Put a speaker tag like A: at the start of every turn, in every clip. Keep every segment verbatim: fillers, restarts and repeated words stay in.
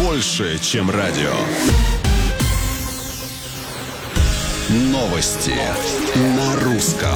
A: больше, чем радио. Новости на русском.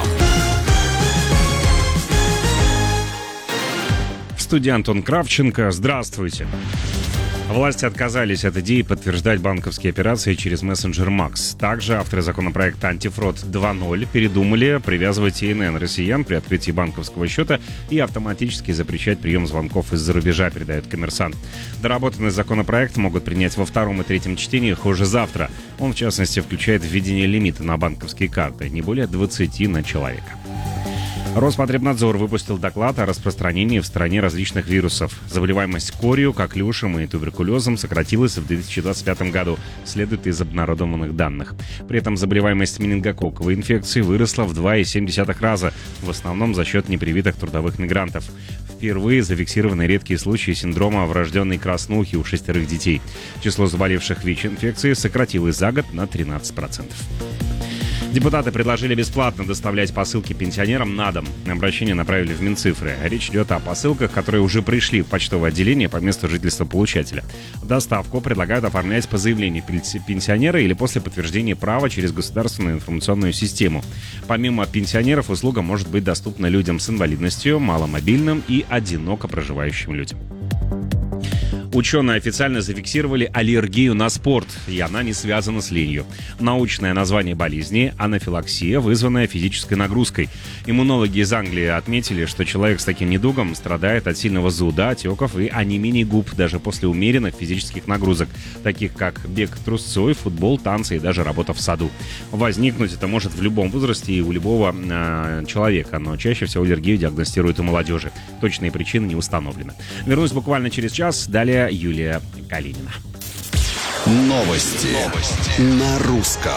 B: В студии Антон Кравченко. Здравствуйте. Власти отказались от идеи подтверждать банковские операции через мессенджер Макс. Также авторы законопроекта «Антифрод два ноль» передумали привязывать ИНН россиян при открытии банковского счета и автоматически запрещать прием звонков из-за рубежа, передает «Коммерсант». Доработанный законопроект могут принять во втором и третьем чтениях уже завтра. Он, в частности, включает введение лимита на банковские карты, не более двадцати на человека. Роспотребнадзор выпустил доклад о распространении в стране различных вирусов. Заболеваемость корью, коклюшем и туберкулезом сократилась в две тысячи двадцать пятом году, следует из обнародованных данных. При этом заболеваемость менингококковой инфекцией выросла в два целых семь десятых раза, в основном за счет непривитых трудовых мигрантов. Впервые зафиксированы редкие случаи синдрома врожденной краснухи у шестерых детей. Число заболевших ВИЧ-инфекцией сократилось за год на тринадцать процентов. Депутаты предложили бесплатно доставлять посылки пенсионерам на дом. Обращение направили в Минцифры. Речь идет о посылках, которые уже пришли в почтовое отделение по месту жительства получателя. Доставку предлагают оформлять по заявлению пенсионера или после подтверждения права через государственную информационную систему. Помимо пенсионеров, услуга может быть доступна людям с инвалидностью, маломобильным и одиноко проживающим людям. Ученые официально зафиксировали аллергию на спорт, и она не связана с ленью. Научное название болезни – анафилаксия, вызванная физической нагрузкой. Иммунологи из Англии отметили, что человек с таким недугом страдает от сильного зуда, отеков и анемии губ даже после умеренных физических нагрузок, таких как бег трусцой, футбол, танцы и даже работа в саду. Возникнуть это может в любом возрасте и у любого э, человека, но чаще всего аллергию диагностируют у молодежи. Точные причины не установлены. Вернусь буквально через час. Далее Юлия Калинина.
A: Новости, Новости. На русском.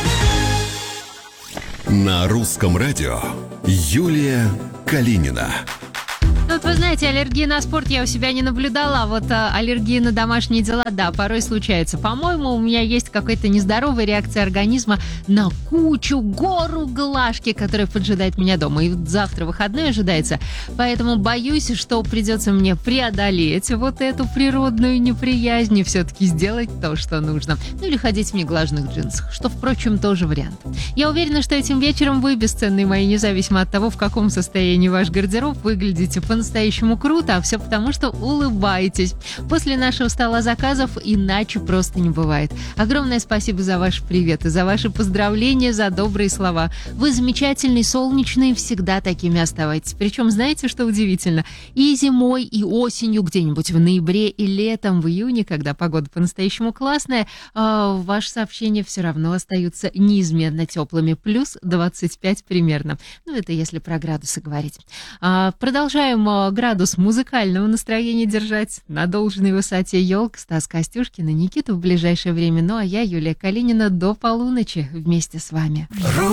A: На русском радио Юлия Калинина.
C: Ну, вот вы знаете, аллергии на спорт я у себя не наблюдала, а вот а, аллергии на домашние дела, да, порой случаются. По-моему, у меня есть какая-то нездоровая реакция организма на кучу, гору глажки, которая поджидает меня дома. И вот завтра выходной ожидается, поэтому боюсь, что придется мне преодолеть вот эту природную неприязнь и все-таки сделать то, что нужно. Ну, или ходить в неглаженных джинсах, что, впрочем, тоже вариант. Я уверена, что этим вечером вы, бесценные мои, независимо от того, в каком состоянии ваш гардероб, выглядите по-настоящему круто, а все потому, что улыбаетесь. После нашего стола заказов иначе просто не бывает. Огромное спасибо за ваши приветы, за ваши поздравления, за добрые слова. Вы замечательные, солнечные, всегда такими оставайтесь. Причем, знаете, что удивительно? И зимой, и осенью, где-нибудь в ноябре, и летом, в июне, когда погода по-настоящему классная, э, ваши сообщения все равно остаются неизменно теплыми. Плюс двадцать пять примерно. Ну, это если про градусы говорить. А, продолжаем градус музыкального настроения держать на должной высоте. Елка, Стас Костюшкин и Никита в ближайшее время. Ну а я, Юлия Калинина, до полуночи вместе с вами.